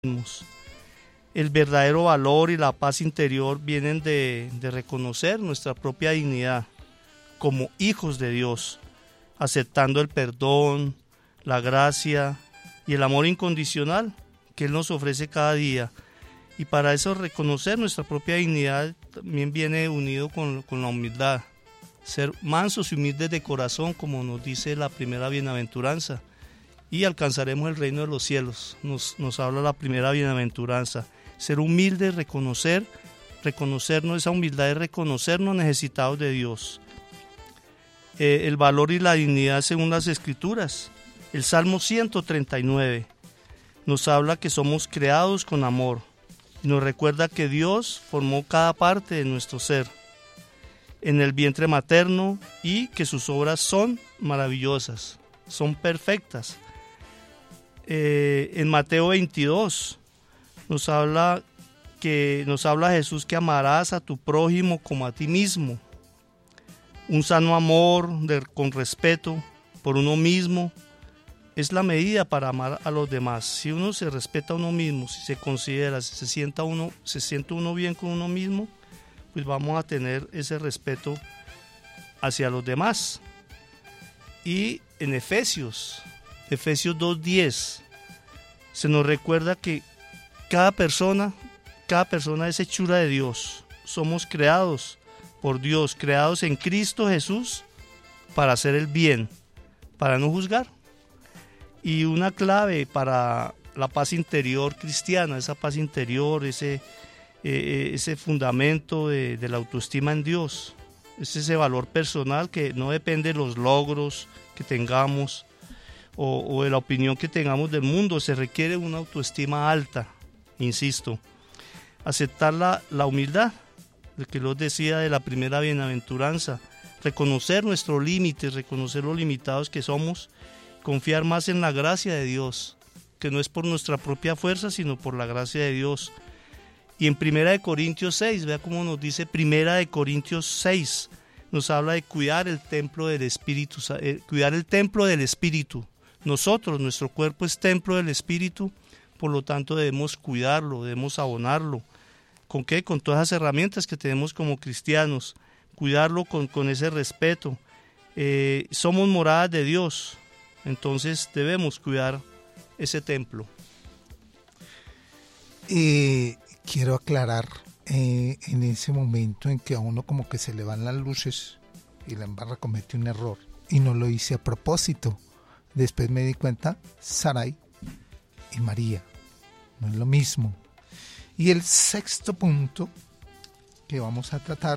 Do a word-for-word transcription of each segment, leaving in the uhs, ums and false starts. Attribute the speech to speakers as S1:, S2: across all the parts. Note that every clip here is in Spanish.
S1: mismos. El verdadero valor y la paz interior vienen de, de reconocer nuestra propia dignidad como hijos de Dios, aceptando el perdón, la gracia y el amor incondicional que Él nos ofrece cada día. Y para eso reconocer nuestra propia dignidad también viene unido con, con la humildad. Ser mansos y humildes de corazón, como nos dice la primera bienaventuranza, y alcanzaremos el reino de los cielos. Nos, nos habla la primera bienaventuranza. Ser humildes, reconocer, reconocernos, esa humildad es reconocernos necesitados de Dios. Eh, el valor y la dignidad según las Escrituras. El Salmo ciento treinta y nueve nos habla que somos creados con amor y nos recuerda que Dios formó cada parte de nuestro ser en el vientre materno y que sus obras son maravillosas, son perfectas. Eh, en Mateo veintidós nos habla que nos habla Jesús que amarás a tu prójimo como a ti mismo. Un sano amor de, con respeto por uno mismo es la medida para amar a los demás. Si uno se respeta a uno mismo, si se considera, si se sienta uno, se siente uno bien con uno mismo, pues vamos a tener ese respeto hacia los demás. Y en Efesios, Efesios dos diez, se nos recuerda que cada persona, cada persona es hechura de Dios. Somos creados por Dios, creados en Cristo Jesús para hacer el bien, para no juzgar. Y una clave para la paz interior cristiana, esa paz interior, ese, eh, ese fundamento de, de la autoestima en Dios, es ese valor personal que no depende de los logros que tengamos o, o de la opinión que tengamos del mundo. Se requiere una autoestima alta, insisto. Aceptar la, la humildad, lo que los decía de la primera bienaventuranza, reconocer nuestros límites, reconocer los limitados que somos, confiar más en la gracia de Dios, que no es por nuestra propia fuerza, sino por la gracia de Dios. Y en Primera de Corintios seis, vea cómo nos dice Primera de Corintios seis, nos habla de cuidar el templo del Espíritu, cuidar el templo del Espíritu. Nosotros, nuestro cuerpo es templo del Espíritu, por lo tanto debemos cuidarlo, debemos abonarlo. ¿Con qué? Con todas las herramientas que tenemos como cristianos, cuidarlo con, con ese respeto. Eh, somos moradas de Dios, entonces debemos cuidar ese templo.
S2: Eh, quiero aclarar, eh, en ese momento en que a uno como que se le van las luces y la embarra comete un error, y no lo hice a propósito. Después me di cuenta, Sarai y María, no es lo mismo. Y el sexto punto que vamos a tratar,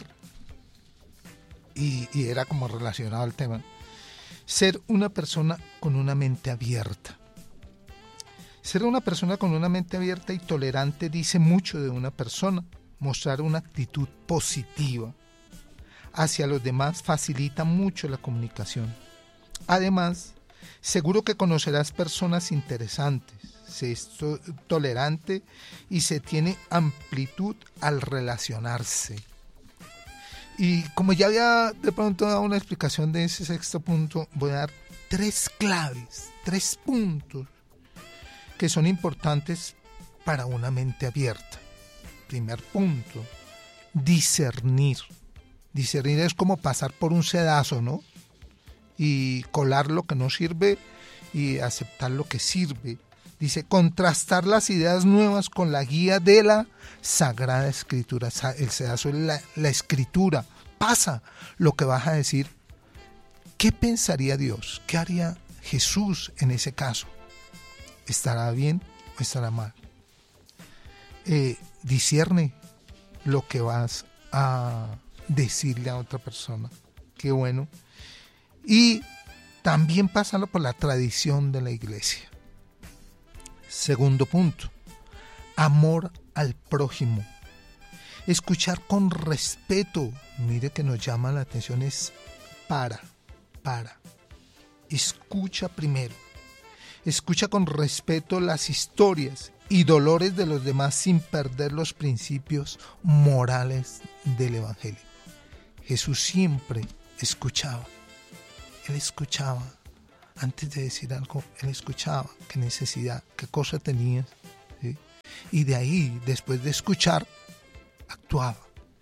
S2: y, y era como relacionado al tema, ser una persona con una mente abierta. Ser una persona con una mente abierta y tolerante dice mucho de una persona. Mostrar una actitud positiva hacia los demás facilita mucho la comunicación. Además, seguro que conocerás personas interesantes. Se es to- tolerante y se tiene amplitud al relacionarse. Y como ya había de pronto dado una explicación de ese sexto punto, voy a dar tres claves, tres puntos que son importantes para una mente abierta. Primer punto, discernir. Discernir es como pasar por un sedazo, ¿no? Y colar lo que no sirve y aceptar lo que sirve. Dice, contrastar las ideas nuevas con la guía de la Sagrada Escritura. El sedazo es la, la Escritura. Pasa lo que vas a decir. ¿Qué pensaría Dios? ¿Qué haría Jesús en ese caso? ¿Estará bien o estará mal? Eh, discierne lo que vas a decirle a otra persona. Qué bueno. Y también pásalo por la tradición de la iglesia. Segundo punto, amor al prójimo. Escuchar con respeto. Mire que nos llama la atención es para, para. Escucha primero. Escucha con respeto las historias y dolores de los demás sin perder los principios morales del Evangelio. Jesús siempre escuchaba. Él escuchaba. Antes de decir algo, él escuchaba qué necesidad, qué cosa tenías, ¿sí? Y de ahí, después de escuchar, actuaba.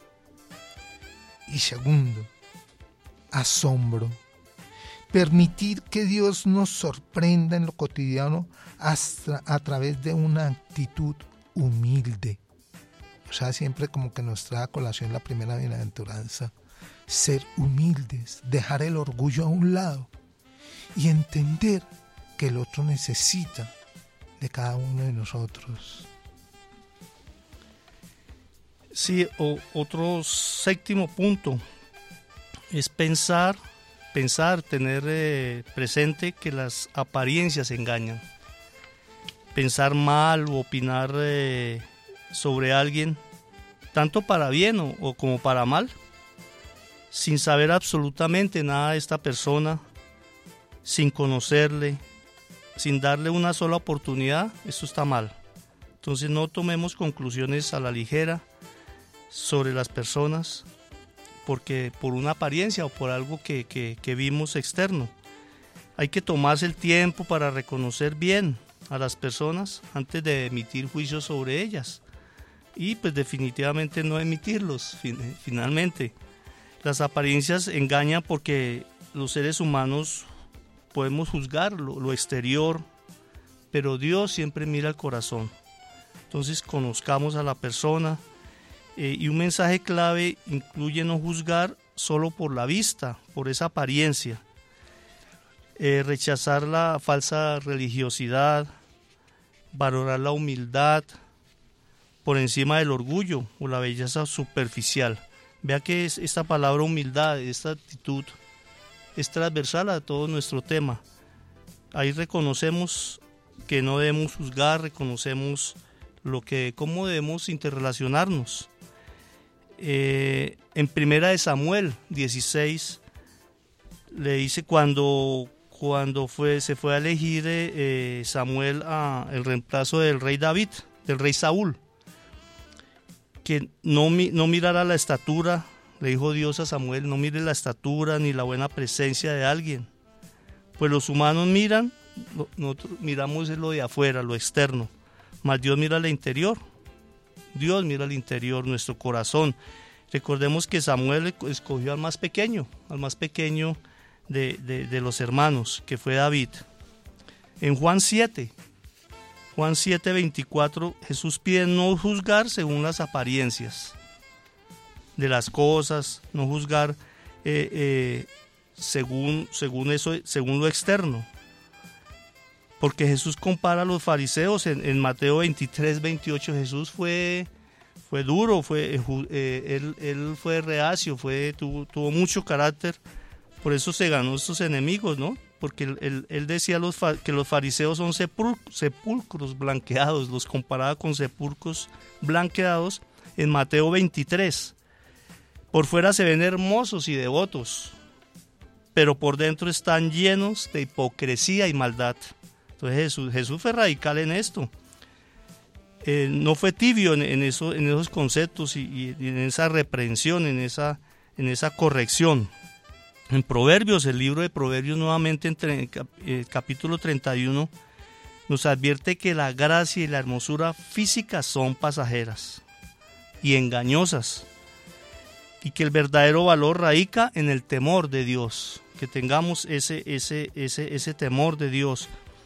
S2: Y segundo, asombro. Permitir que Dios nos sorprenda en lo cotidiano hasta a través de una actitud humilde. O sea, siempre como que nos trae a colación la primera bienaventuranza. Ser humildes, dejar el orgullo a un lado y entender que el otro necesita de cada uno de nosotros.
S1: Sí, o, otro séptimo punto es pensar, pensar, tener eh, presente que las apariencias engañan. Pensar mal o opinar eh, sobre alguien, tanto para bien o, o como para mal, sin saber absolutamente nada de esta persona, sin conocerle, sin darle una sola oportunidad, esto está mal. Entonces no tomemos conclusiones a la ligera sobre las personas porque por una apariencia o por algo que, que, que vimos externo. Hay que tomarse el tiempo para reconocer bien a las personas antes de emitir juicios sobre ellas y pues definitivamente no emitirlos fin- finalmente. Las apariencias engañan porque los seres humanos podemos juzgar lo, lo exterior, pero Dios siempre mira el corazón. Entonces conozcamos a la persona. Eh, y un mensaje clave incluye no juzgar solo por la vista, por esa apariencia, eh, rechazar la falsa religiosidad, valorar la humildad por encima del orgullo o la belleza superficial. Vea que es esta palabra humildad, esta actitud es transversal a todo nuestro tema. Ahí reconocemos que no debemos juzgar, reconocemos lo que, cómo debemos interrelacionarnos. Eh, en primera de Samuel dieciséis le dice cuando, cuando fue, se fue a elegir eh, Samuel a el reemplazo del rey David, del rey Saúl, que no, no mirara la estatura, le dijo Dios a Samuel, no mire la estatura ni la buena presencia de alguien, pues los humanos miran, nosotros miramos lo de afuera, lo externo, mas Dios mira el interior. Dios mira al interior, nuestro corazón. Recordemos que Samuel escogió al más pequeño, al más pequeño de, de, de los hermanos, que fue David. En Juan siete, Juan siete, veinticuatro, Jesús pide no juzgar según las apariencias de las cosas, no juzgar eh, eh, según, según, eso, según lo externo. Porque Jesús compara a los fariseos en, en Mateo veintitrés, veintiocho. Jesús fue, fue duro, fue, eh, él, él fue reacio, fue, tuvo, tuvo mucho carácter, por eso se ganó estos enemigos, ¿no? Porque él, él, él decía los, que los fariseos son sepul, sepulcros blanqueados, los comparaba con sepulcros blanqueados en Mateo veintitrés. Por fuera se ven hermosos y devotos, pero por dentro están llenos de hipocresía y maldad. Entonces Jesús, Jesús fue radical en esto, eh, no fue tibio en, en, eso, en esos conceptos y, y en esa reprensión, en esa, en esa corrección. En Proverbios, el libro de Proverbios nuevamente en tre, eh, capítulo treinta y uno, nos advierte que la gracia y la hermosura física son pasajeras y engañosas y que el verdadero valor radica en el temor de Dios, que tengamos ese, ese, ese, ese temor de Dios.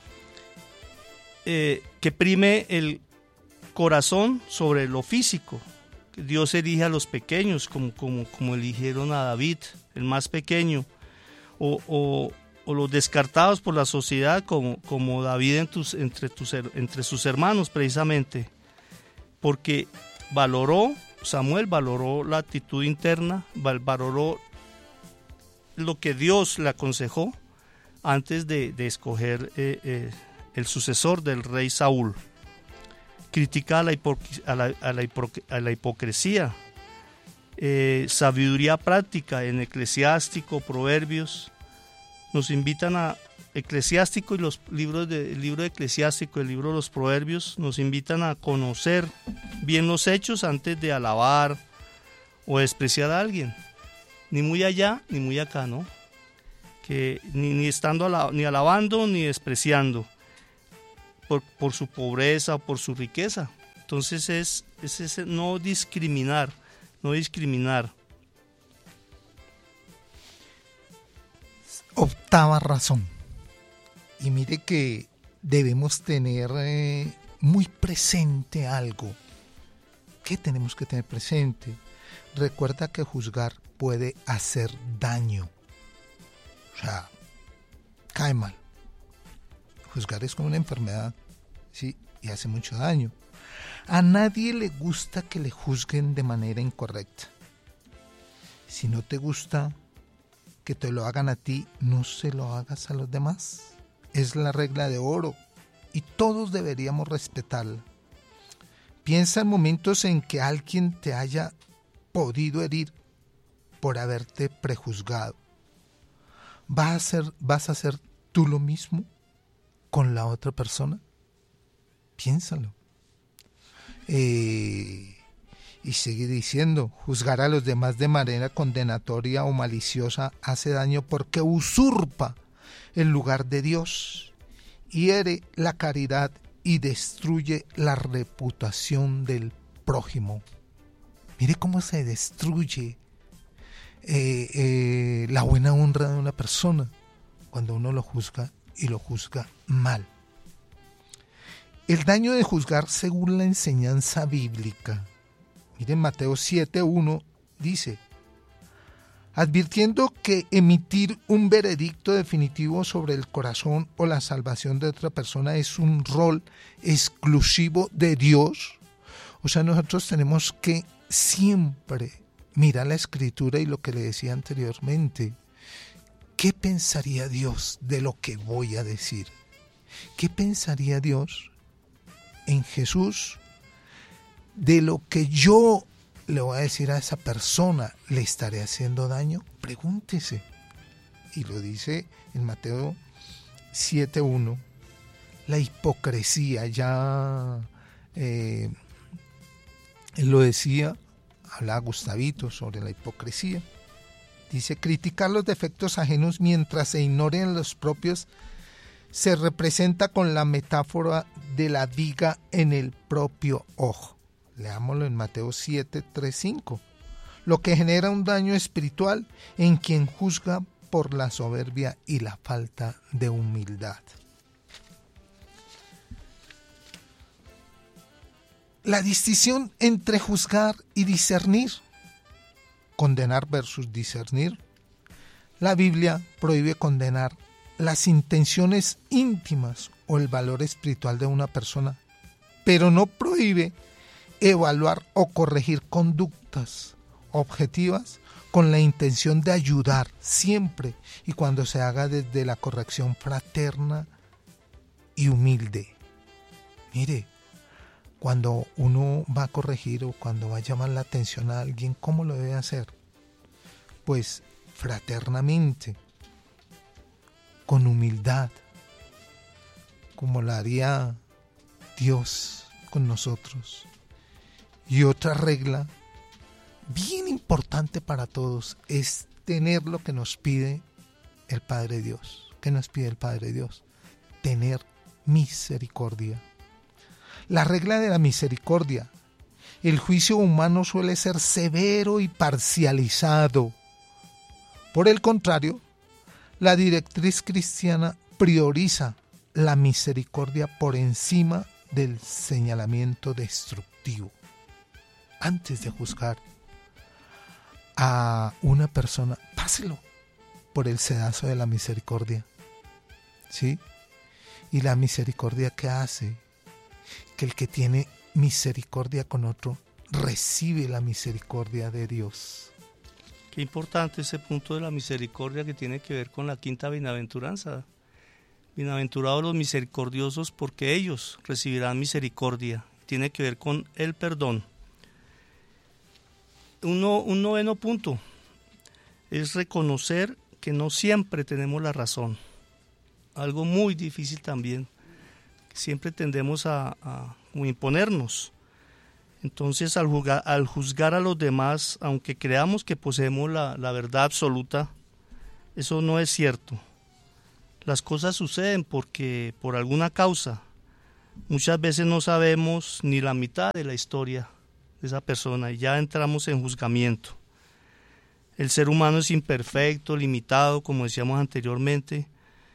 S1: Eh, que prime el corazón sobre lo físico. Dios elige a los pequeños como, como, como eligieron a David, el más pequeño, o, o, o los descartados por la sociedad como, como David en tus, entre, tus, entre sus hermanos precisamente, porque valoró, Samuel valoró la actitud interna, valoró lo que Dios le aconsejó antes de, de escoger eh, eh, el sucesor del rey Saúl. Critica a la, hipo, a la, a la, hipo, a la hipocresía, eh, sabiduría práctica en Eclesiástico, Proverbios, nos invitan a Eclesiástico y los libros de, el libro de Eclesiástico, el libro de los Proverbios, nos invitan a conocer bien los hechos antes de alabar o despreciar a alguien, ni muy allá ni muy acá, ¿no? Que ni, ni estando ala, ni alabando ni despreciando. Por, por su pobreza o por su riqueza, Entonces es, es ese no discriminar, no discriminar.
S2: Octava razón. Y mire que debemos tener eh, muy presente algo. ¿Qué tenemos que tener presente? Recuerda que juzgar puede hacer daño. O sea, cae mal. Juzgar es como una enfermedad, ¿sí? Y hace mucho daño. A nadie le gusta que le juzguen de manera incorrecta. Si no te gusta que te lo hagan a ti, no se lo hagas a los demás. Es la regla de oro y todos deberíamos respetarla. Piensa en momentos en que alguien te haya podido herir por haberte prejuzgado. ¿Vas a hacer, vas a hacer tú lo mismo con la otra persona? Piénsalo. Eh, y sigue diciendo, juzgar a los demás de manera condenatoria o maliciosa hace daño porque usurpa el lugar de Dios, hiere la caridad y destruye la reputación del prójimo. Mire cómo se destruye eh, eh, la buena honra de una persona cuando uno lo juzga y lo juzga mal. El daño de juzgar según la enseñanza bíblica. Miren, Mateo siete uno dice, advirtiendo que emitir un veredicto definitivo sobre el corazón o la salvación de otra persona es un rol exclusivo de Dios. O sea, nosotros tenemos que siempre mirar la Escritura y lo que le decía anteriormente. ¿Qué pensaría Dios de lo que voy a decir? ¿Qué pensaría Dios en Jesús de lo que yo le voy a decir a esa persona? ¿Le estaré haciendo daño? Pregúntese. Y lo dice en Mateo siete uno. La hipocresía, ya eh, él lo decía, hablaba Gustavito sobre la hipocresía. Dice, criticar los defectos ajenos mientras se ignoren los propios se representa con la metáfora de la viga en el propio ojo. Leámoslo en Mateo siete, tres, cinco. Lo que genera un daño espiritual en quien juzga por la soberbia y la falta de humildad. La distinción entre juzgar y discernir. Condenar versus discernir. La Biblia prohíbe condenar las intenciones íntimas o el valor espiritual de una persona, pero no prohíbe evaluar o corregir conductas objetivas con la intención de ayudar siempre y cuando se haga desde la corrección fraterna y humilde. Mire, cuando uno va a corregir o cuando va a llamar la atención a alguien, ¿cómo lo debe hacer? Pues fraternamente, con humildad, como lo haría Dios con nosotros. Y otra regla bien importante para todos es tener lo que nos pide el Padre Dios. ¿Qué nos pide el Padre Dios? Tener misericordia. La regla de la misericordia. El juicio humano suele ser severo y parcializado. Por el contrario, la directriz cristiana prioriza la misericordia por encima del señalamiento destructivo. Antes de juzgar a una persona, páselo por el sedazo de la misericordia. ¿Sí? Y la misericordia, ¿qué hace? Que el que tiene misericordia con otro recibe la misericordia de Dios.
S1: Qué importante ese punto de la misericordia que tiene que ver con la quinta bienaventuranza. Bienaventurados los misericordiosos porque ellos recibirán misericordia. Tiene que ver con el perdón. Uno, un noveno punto es reconocer que no siempre tenemos la razón. Algo muy difícil también. Siempre tendemos a, a imponernos. Entonces, al juzgar, al juzgar a los demás, aunque creamos que poseemos la, la verdad absoluta, eso no es cierto. Las cosas suceden porque por alguna causa, muchas veces no sabemos ni la mitad de la historia de esa persona y ya entramos en juzgamiento. El ser humano es imperfecto, limitado, como decíamos anteriormente,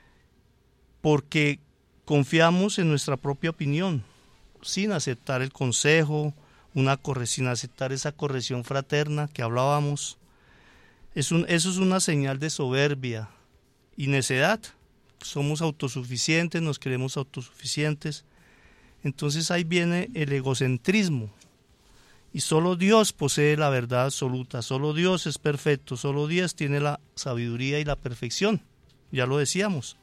S1: porque confiamos en nuestra propia opinión, sin aceptar el consejo, una corre, sin aceptar esa corrección fraterna que hablábamos. Es un, eso es una señal de soberbia y necedad. Somos autosuficientes, nos creemos autosuficientes. Entonces ahí viene el egocentrismo. Y solo Dios posee la verdad absoluta, solo Dios es perfecto, solo Dios tiene la sabiduría y la perfección, ya lo decíamos.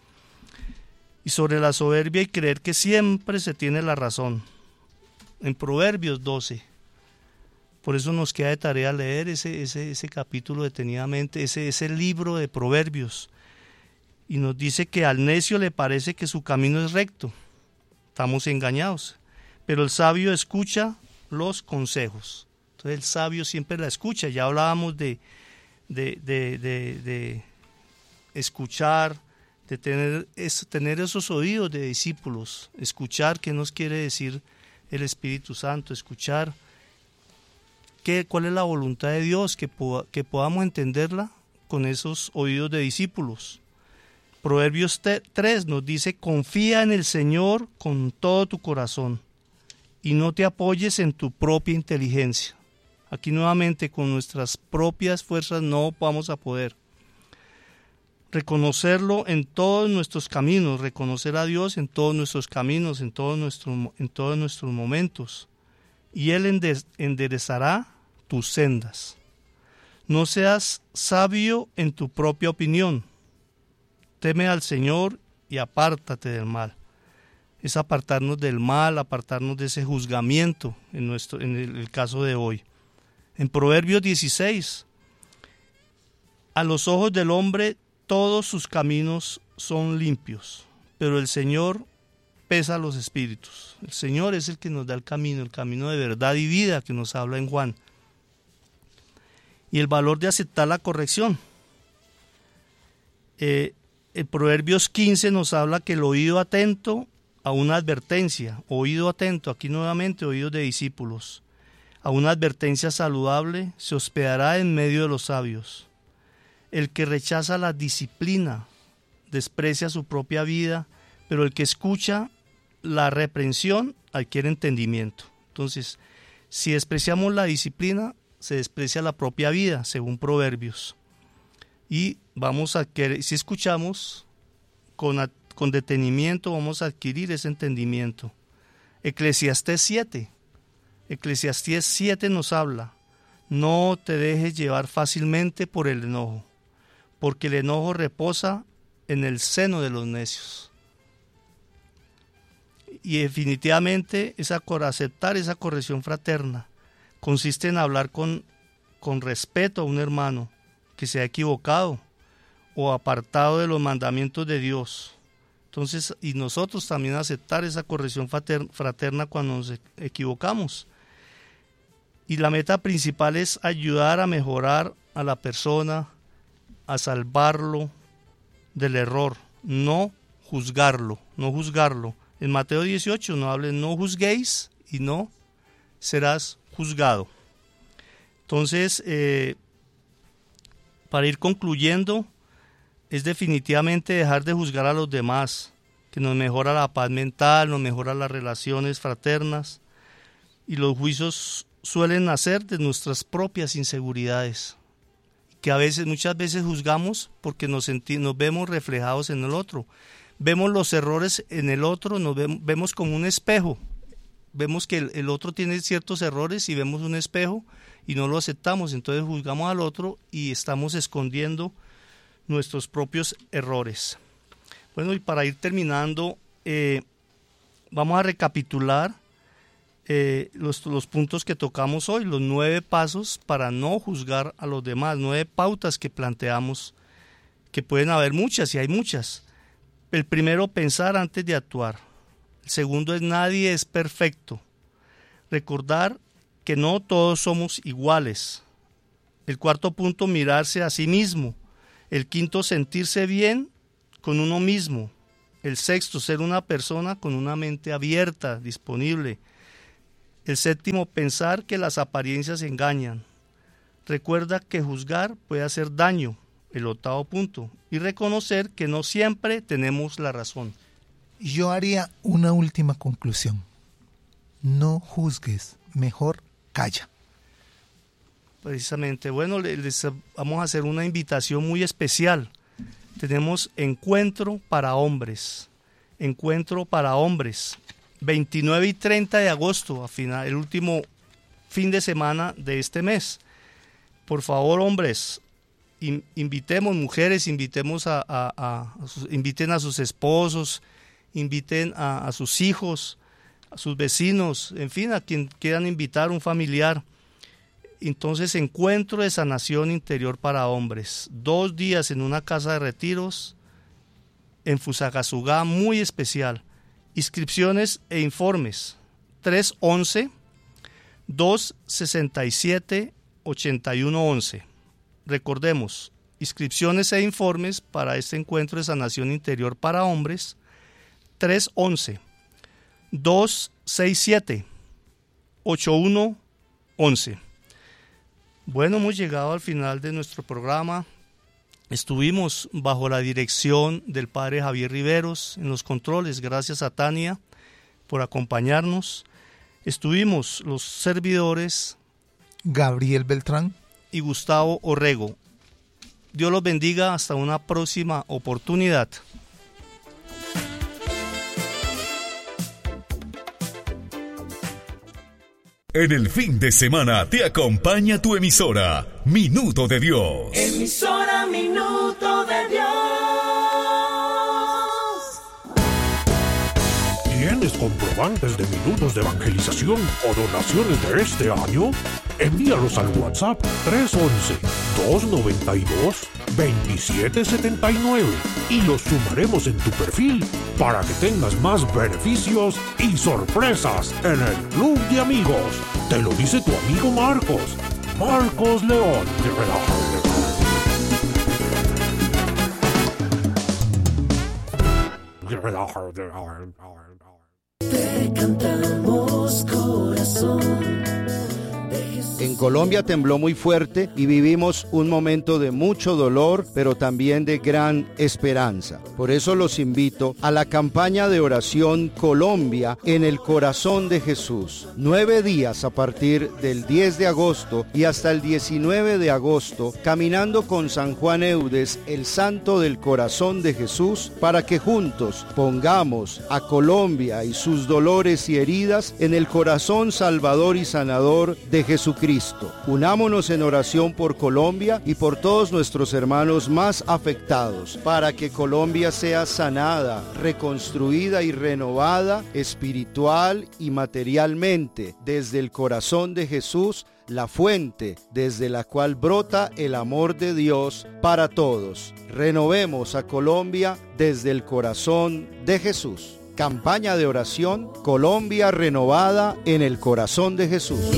S1: Y sobre la soberbia y creer que siempre se tiene la razón. En Proverbios doce, por eso nos queda de tarea leer ese, ese, ese capítulo detenidamente, ese, ese libro de Proverbios. Y nos dice que al necio le parece que su camino es recto, estamos engañados, pero el sabio escucha los consejos. Entonces el sabio siempre la escucha. Ya hablábamos de, de, de, de, de escuchar, de tener, es, tener esos oídos de discípulos, escuchar qué nos quiere decir el Espíritu Santo, escuchar qué, cuál es la voluntad de Dios, que, poda, que podamos entenderla con esos oídos de discípulos. Proverbios tres nos dice: confía en el Señor con todo tu corazón y no te apoyes en tu propia inteligencia. Aquí nuevamente, con nuestras propias fuerzas no vamos a poder. Reconocerlo en todos nuestros caminos, reconocer a Dios en todos nuestros caminos, en todos nuestros, en todos nuestros momentos. Y Él enderezará tus sendas. No seas sabio en tu propia opinión. Teme al Señor y apártate del mal. Es apartarnos del mal, apartarnos de ese juzgamiento en, nuestro, en el, el caso de hoy. En Proverbios dieciséis, a los ojos del hombre todos sus caminos son limpios, pero el Señor pesa los espíritus. El Señor es el que nos da el camino, el camino de verdad y vida que nos habla en Juan. Y el valor de aceptar la corrección. Eh, el Proverbios quince nos habla que el oído atento a una advertencia, oído atento, aquí nuevamente oídos de discípulos, a una advertencia saludable se hospedará en medio de los sabios. El que rechaza la disciplina desprecia su propia vida, pero el que escucha la reprensión adquiere entendimiento. Entonces, si despreciamos la disciplina, se desprecia la propia vida, según Proverbios. Y vamos a querer, si escuchamos con, con detenimiento, vamos a adquirir ese entendimiento. Eclesiastés siete. Eclesiastés siete nos habla: no te dejes llevar fácilmente por el enojo, porque el enojo reposa en el seno de los necios. Y definitivamente esa, aceptar esa corrección fraterna consiste en hablar con, con respeto a un hermano que se ha equivocado o apartado de los mandamientos de Dios. Entonces, y nosotros también aceptar esa corrección fraterna cuando nos equivocamos. Y la meta principal es ayudar a mejorar a la persona, a salvarlo del error, no juzgarlo, no juzgarlo. En Mateo dieciocho no habla: no juzguéis y no serás juzgado. Entonces, eh, para ir concluyendo, es definitivamente dejar de juzgar a los demás, que nos mejora la paz mental, nos mejora las relaciones fraternas, y los juicios suelen nacer de nuestras propias inseguridades, que a veces, muchas veces juzgamos porque nos, senti- nos vemos reflejados en el otro, vemos los errores en el otro, nos vemos, vemos como un espejo, vemos que el, el otro tiene ciertos errores y vemos un espejo y no lo aceptamos, entonces juzgamos al otro y estamos escondiendo nuestros propios errores. Bueno, y para ir terminando, eh, vamos a recapitular eh, los, los puntos que tocamos hoy, los nueve pasos para no juzgar a los demás, nueve pautas que planteamos, que pueden haber muchas y hay muchas. El primero, pensar antes de actuar. El segundo es: nadie es perfecto. Recordar que no todos somos iguales. El cuarto punto, mirarse a sí mismo. El quinto, sentirse bien con uno mismo. El sexto, ser una persona con una mente abierta, disponible. El séptimo, pensar que las apariencias engañan. Recuerda que juzgar puede hacer daño. El octavo punto, y reconocer que no siempre tenemos la razón.
S2: Yo haría una última conclusión. No juzgues, mejor calla.
S1: Precisamente, bueno, les vamos a hacer una invitación muy especial. Tenemos encuentro para hombres, encuentro para hombres, veintinueve y treinta de agosto, a final, el último fin de semana de este mes. Por favor, hombres, in, invitemos, mujeres, invitemos a, a, a, a sus, inviten a sus esposos, inviten a, a sus hijos, a sus vecinos, en fin, a quien quieran invitar, un familiar. Entonces, encuentro de sanación interior para hombres, dos días en una casa de retiros en Fusagasugá, muy especial. Inscripciones e informes tres once, dos sesenta y siete, ochenta y uno once. Recordemos, inscripciones e informes para este encuentro de sanación interior para hombres tres once, dos sesenta y siete, ochenta y uno once. Bueno, hemos llegado al final de nuestro programa. Estuvimos bajo la dirección del padre Javier Riveros en los controles. Gracias a Tania por acompañarnos. Estuvimos los servidores
S2: Gabriel Beltrán
S1: y Gustavo Orrego. Dios los bendiga. Hasta una próxima oportunidad.
S3: En el fin de semana te acompaña tu emisora, Minuto de Dios.
S4: Emisora Minuto de Dios.
S5: ¿Tienes comprobantes de minutos de evangelización o donaciones de este año? Envíalos al WhatsApp tres once, dos noventa y dos, veintisiete setenta y nueve y los sumaremos en tu perfil para que tengas más beneficios y sorpresas en el Club de Amigos. Te lo dice tu amigo Marcos. Marcos León.
S4: Te cantamos, corazón.
S6: En Colombia tembló muy fuerte y vivimos un momento de mucho dolor, pero también de gran esperanza. Por eso los invito a la campaña de oración Colombia en el corazón de Jesús. Nueve días a partir del diez de agosto y hasta el diecinueve de agosto, caminando con San Juan Eudes, el santo del corazón de Jesús, para que juntos pongamos a Colombia y sus dolores y heridas en el corazón salvador y sanador de Jesucristo. Unámonos en oración por Colombia y por todos nuestros hermanos más afectados, para que Colombia sea sanada, reconstruida y renovada espiritual y materialmente desde el corazón de Jesús, la fuente desde la cual brota el amor de Dios para todos. Renovemos a Colombia desde el corazón de Jesús. Campaña de oración Colombia renovada en el corazón de Jesús.